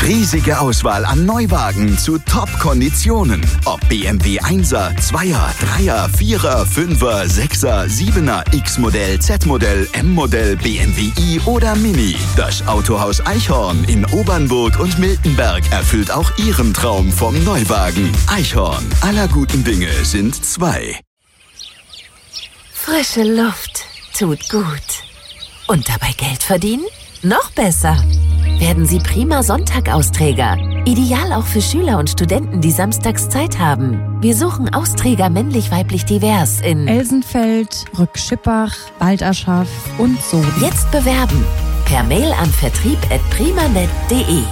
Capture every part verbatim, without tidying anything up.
Riesige Auswahl an Neuwagen zu Top-Konditionen. Ob B M W Einser, Zweier, Dreier, Vierer, Fünfer, Sechser, Siebener, X-Modell, Z-Modell, M-Modell, B M W i oder Mini. Das Autohaus Eichhorn in Obernburg und Miltenberg erfüllt auch Ihren Traum vom Neuwagen. Eichhorn, aller guten Dinge sind zwei. Frische Luft tut gut. Und dabei Geld verdienen? Noch besser. Werden Sie prima Sonntag-Austräger. Ideal auch für Schüler und Studenten, die samstags Zeit haben. Wir suchen Austräger männlich-weiblich divers in Elsenfeld, Rückschippach, Baldaschaf und so. Jetzt bewerben. Per Mail an vertrieb at primanet punkt de.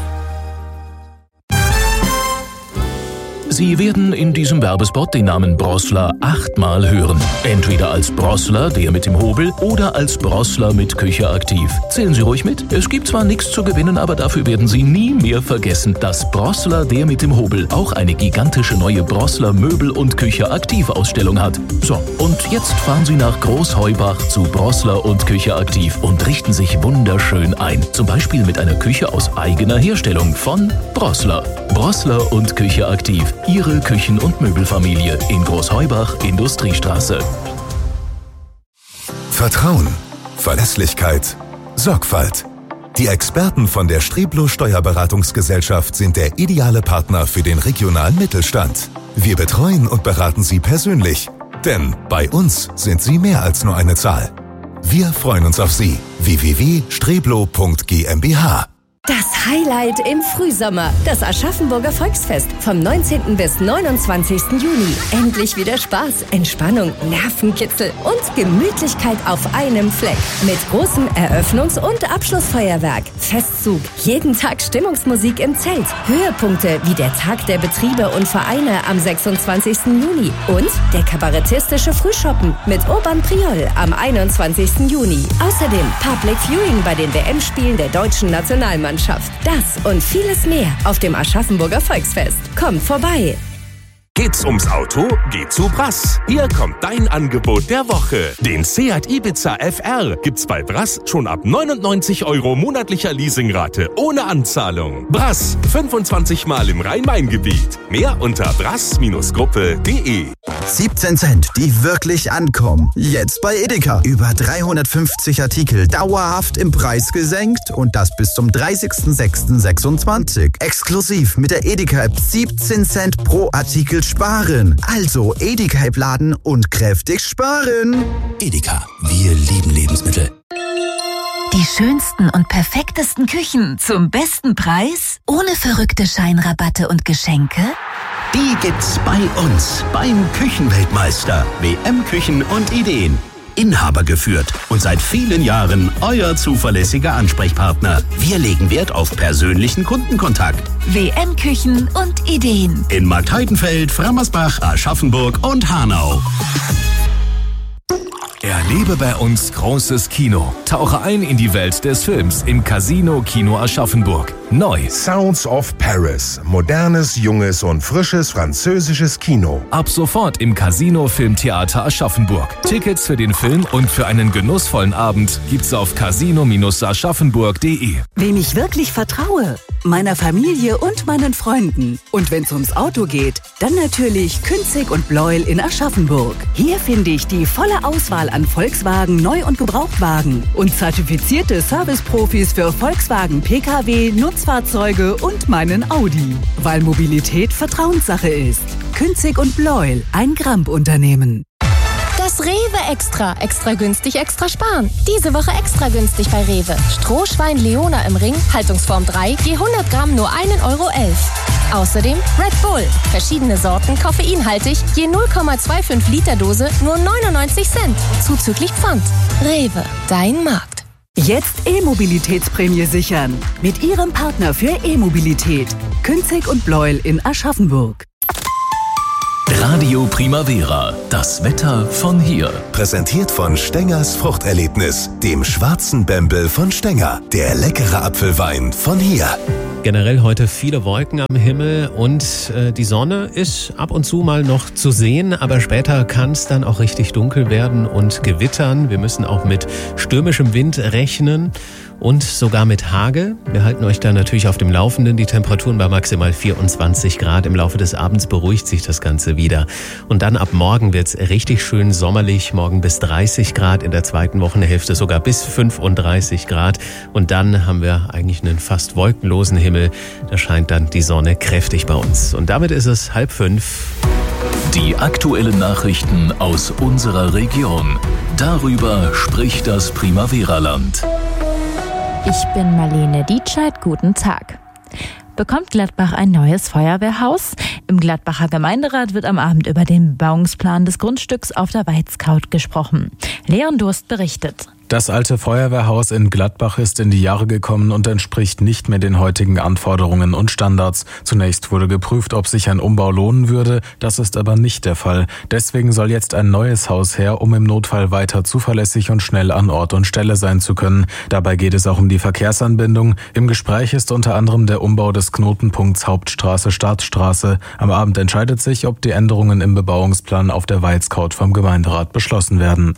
Sie werden in diesem Werbespot den Namen Brossler achtmal hören. Entweder als Brossler, der mit dem Hobel, oder als Brossler mit Küche aktiv. Zählen Sie ruhig mit. Es gibt zwar nichts zu gewinnen, aber dafür werden Sie nie mehr vergessen, dass Brossler, der mit dem Hobel, auch eine gigantische neue Brossler Möbel- und Küche aktiv Ausstellung hat. So, und jetzt fahren Sie nach Großheubach zu Brossler und Küche aktiv und richten sich wunderschön ein. Zum Beispiel mit einer Küche aus eigener Herstellung von Brossler. Brossler und Küche aktiv. Ihre Küchen- und Möbelfamilie in Großheubach, Industriestraße. Vertrauen, Verlässlichkeit, Sorgfalt. Die Experten von der Streblo Steuerberatungsgesellschaft sind der ideale Partner für den regionalen Mittelstand. Wir betreuen und beraten Sie persönlich, denn bei uns sind Sie mehr als nur eine Zahl. Wir freuen uns auf Sie. w w w punkt streblo punkt g m b h. Das Highlight im Frühsommer, das Aschaffenburger Volksfest vom neunzehnten bis neunundzwanzigsten Juni. Endlich wieder Spaß, Entspannung, Nervenkitzel und Gemütlichkeit auf einem Fleck. Mit großem Eröffnungs- und Abschlussfeuerwerk, Festzug, jeden Tag Stimmungsmusik im Zelt, Höhepunkte wie der Tag der Betriebe und Vereine am sechsundzwanzigsten Juni und der kabarettistische Frühschoppen mit Urban Priol am einundzwanzigsten Juni. Außerdem Public Viewing bei den W M-Spielen der deutschen Nationalmannschaft. Das und vieles mehr auf dem Aschaffenburger Volksfest. Kommt vorbei! Geht's ums Auto? Geh zu Brass. Hier kommt dein Angebot der Woche. Den Seat Ibiza F R gibt's bei Brass schon ab neunundneunzig Euro monatlicher Leasingrate ohne Anzahlung. Brass, fünfundzwanzig Mal im Rhein-Main-Gebiet. Mehr unter brass Gruppe punkt de. siebzehn Cent, die wirklich ankommen. Jetzt bei Edeka. Über dreihundertfünfzig Artikel dauerhaft im Preis gesenkt und das bis zum dreißigsten sechsten sechsundzwanzig. Exklusiv mit der Edeka-App siebzehn Cent pro Artikel sparen. Also Edeka-App laden und kräftig sparen. Edeka, wir lieben Lebensmittel. Die schönsten und perfektesten Küchen zum besten Preis? Ohne verrückte Scheinrabatte und Geschenke? Die gibt's bei uns, beim Küchenweltmeister. W M-Küchen und Ideen. Inhaber geführt und seit vielen Jahren euer zuverlässiger Ansprechpartner. Wir legen Wert auf persönlichen Kundenkontakt. W M-Küchen und Ideen. In Marktheidenfeld, Frammersbach, Aschaffenburg und Hanau. Erlebe bei uns großes Kino. Tauche ein in die Welt des Films im Casino Kino Aschaffenburg. Neu. Sounds of Paris. Modernes, junges und frisches französisches Kino. Ab sofort im Casino Filmtheater Aschaffenburg. Tickets für den Film und für einen genussvollen Abend gibt's auf casino aschaffenburg punkt de. Wem ich wirklich vertraue? Meiner Familie und meinen Freunden. Und wenn's ums Auto geht, dann natürlich Künzig und Bleuel in Aschaffenburg. Hier finde ich die volle Auswahl an Volkswagen Neu- und Gebrauchtwagen und zertifizierte Serviceprofis für Volkswagen P K W, Nutzfahrzeuge und meinen Audi. Weil Mobilität Vertrauenssache ist. Künzig und Bleuel, ein Gramp-Unternehmen. Das Rewe Extra. Extra günstig, extra sparen. Diese Woche extra günstig bei Rewe. Strohschwein Leona im Ring, Haltungsform drei, je hundert Gramm nur ein Euro elf. Außerdem Red Bull. Verschiedene Sorten, koffeinhaltig, je null Komma fünfundzwanzig Liter Dose, nur neunundneunzig Cent. Zuzüglich Pfand. Rewe, dein Markt. Jetzt E-Mobilitätsprämie sichern. Mit Ihrem Partner für E-Mobilität. Künzig und Bleuel in Aschaffenburg. Radio Primavera, das Wetter von hier. Präsentiert von Stengers Fruchterlebnis, dem schwarzen Bembel von Stenger. Der leckere Apfelwein von hier. Generell heute viele Wolken am Himmel und äh, die Sonne ist ab und zu mal noch zu sehen, aber später kann es dann auch richtig dunkel werden und gewittern. Wir müssen auch mit stürmischem Wind rechnen. und sogar mit Hagel. Wir halten euch da natürlich auf dem Laufenden. Die Temperaturen bei maximal vierundzwanzig Grad. Im Laufe des Abends beruhigt sich das Ganze wieder. Und dann ab morgen wird's richtig schön sommerlich. Morgen bis dreißig Grad, in der zweiten Wochenhälfte sogar bis fünfunddreißig Grad. Und dann haben wir eigentlich einen fast wolkenlosen Himmel. Da scheint dann die Sonne kräftig bei uns. Und damit ist es halb fünf. Die aktuellen Nachrichten aus unserer Region. Darüber spricht das Primavera-Land. Ich bin Marlene Dietscheid, guten Tag. Bekommt Gladbach ein neues Feuerwehrhaus? Im Gladbacher Gemeinderat wird am Abend über den Bebauungsplan des Grundstücks auf der Weizkaut gesprochen. Leon Durst berichtet. Das alte Feuerwehrhaus in Gladbach ist in die Jahre gekommen und entspricht nicht mehr den heutigen Anforderungen und Standards. Zunächst wurde geprüft, ob sich ein Umbau lohnen würde. Das ist aber nicht der Fall. Deswegen soll jetzt ein neues Haus her, um im Notfall weiter zuverlässig und schnell an Ort und Stelle sein zu können. Dabei geht es auch um die Verkehrsanbindung. Im Gespräch ist unter anderem der Umbau des Knotenpunkts Hauptstraße-Staatsstraße. Am Abend entscheidet sich, ob die Änderungen im Bebauungsplan auf der Weizkaut vom Gemeinderat beschlossen werden.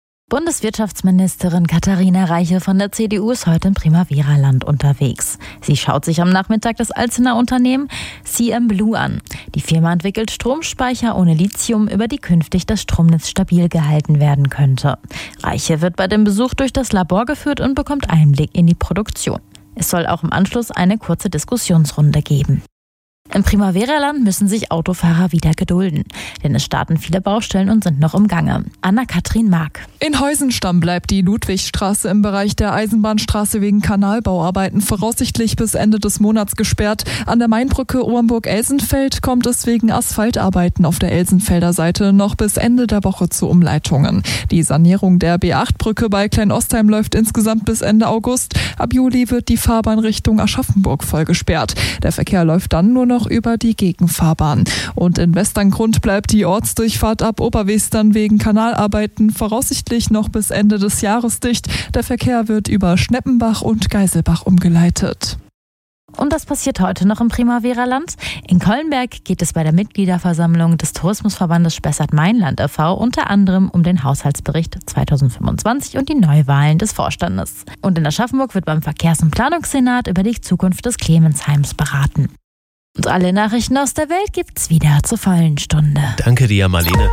Bundeswirtschaftsministerin Katharina Reiche von der C D U ist heute im Primavera-Land unterwegs. Sie schaut sich am Nachmittag das Alzener Unternehmen C M Blue an. Die Firma entwickelt Stromspeicher ohne Lithium, über die künftig das Stromnetz stabil gehalten werden könnte. Reiche wird bei dem Besuch durch das Labor geführt und bekommt Einblick in die Produktion. Es soll auch im Anschluss eine kurze Diskussionsrunde geben. Im Primavera-Land müssen sich Autofahrer wieder gedulden, denn es starten viele Baustellen und sind noch im Gange. Anna-Kathrin Mark. In Heusenstamm bleibt die Ludwigstraße im Bereich der Eisenbahnstraße wegen Kanalbauarbeiten voraussichtlich bis Ende des Monats gesperrt. An der Mainbrücke Oernburg-Elsenfeld kommt es wegen Asphaltarbeiten auf der Elsenfelder Seite noch bis Ende der Woche zu Umleitungen. Die Sanierung der B acht Brücke bei Kleinostheim läuft insgesamt bis Ende August. Ab Juli wird die Fahrbahn Richtung Aschaffenburg voll gesperrt. Der Verkehr läuft dann nur noch über die Gegenfahrbahn. Und in Westerngrund bleibt die Ortsdurchfahrt ab Oberwestern wegen Kanalarbeiten voraussichtlich noch bis Ende des Jahres dicht. Der Verkehr wird über Schneppenbach und Geiselbach umgeleitet. Und das passiert heute noch im Primavera-Land. In Kollenberg geht es bei der Mitgliederversammlung des Tourismusverbandes Spessart-Mainland e V unter anderem um den Haushaltsbericht zweitausendfünfundzwanzig und die Neuwahlen des Vorstandes. Und in Aschaffenburg wird beim Verkehrs- und Planungssenat über die Zukunft des Clemensheims beraten. Und alle Nachrichten aus der Welt gibt's wieder zur vollen Stunde. Danke dir, Marlene.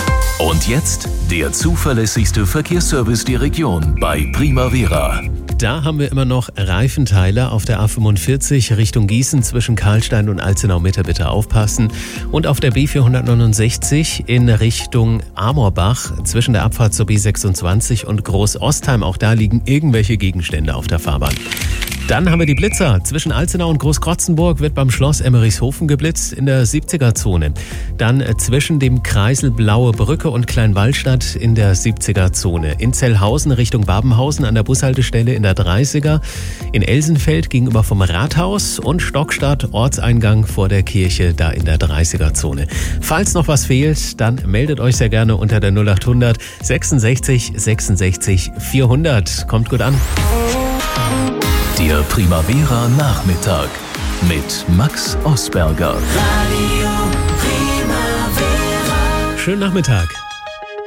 Und jetzt der zuverlässigste Verkehrsservice der Region bei Primavera. Da haben wir immer noch Reifenteile auf der A fünfundvierzig Richtung Gießen zwischen Karlstein und Alzenau-Mitte, bitte aufpassen. Und auf der B vierhundertneunundsechzig in Richtung Amorbach zwischen der Abfahrt zur B sechsundzwanzig und Groß-Ostheim. Auch da liegen irgendwelche Gegenstände auf der Fahrbahn. Dann haben wir die Blitzer. Zwischen Alzenau und Großkrotzenburg wird beim Schloss Emmerichshofen geblitzt in der siebziger-Zone. Dann zwischen dem Kreisel Blaue Brücke und Kleinwallstadt in der siebziger-Zone. In Zellhausen Richtung Babenhausen an der Bushaltestelle in der dreißiger. In Elsenfeld gegenüber vom Rathaus und Stockstadt Ortseingang vor der Kirche da in der dreißiger-Zone. Falls noch was fehlt, dann meldet euch sehr gerne unter der null achthundert sechsundsechzig sechsundsechzig vierhundert. Kommt gut an. Der Primavera Nachmittag mit Max Osberger. Schönen Nachmittag.